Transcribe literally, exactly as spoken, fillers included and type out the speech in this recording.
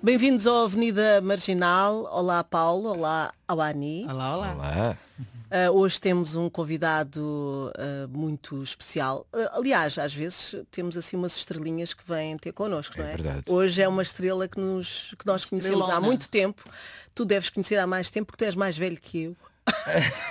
Bem-vindos ao Avenida Marginal. Olá, Paulo. Olá, Awani. Olá, olá. Olá. Uh, hoje temos um convidado uh, muito especial. Uh, aliás, às vezes temos assim umas estrelinhas que vêm ter connosco, não é? É verdade. Hoje é uma estrela que, nos, que nós conhecemos há Estrelona. muito tempo. Tu deves conhecer há mais tempo porque tu és mais velho que eu.